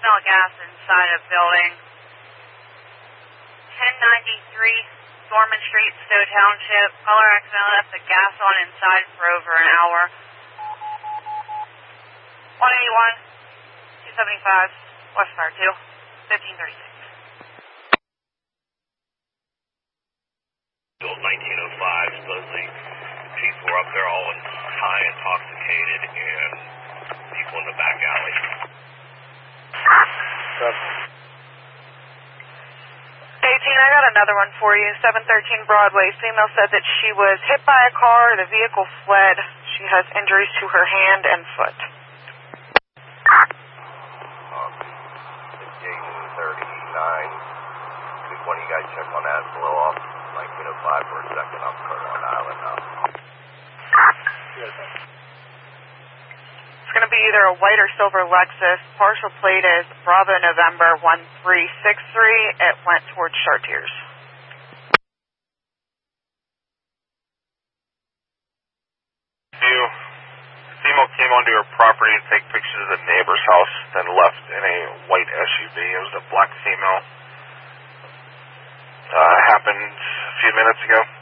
smell gas inside a building. 1093 Dorman Street, Stowe Township. Caller accidentally left the gas on inside for over an hour. 181, 275, West Fire 2, 1536. 1905, supposedly people were up there all high, intoxicated, and people in the back alley. 18, I got another one for you. 713 Broadway. Female said that she was hit by a car. The vehicle fled. She has injuries to her hand and foot. 6839. Could one of you guys check on that? Blow off 1905 for a second. I'm currently on island now. It's going to be either a white or silver Lexus. Partial plate is Bravo November 1363. It went towards Chartiers. Female came onto your property to take pictures of the neighbor's house, then left in a white SUV. It was a black female. Happened a few minutes ago.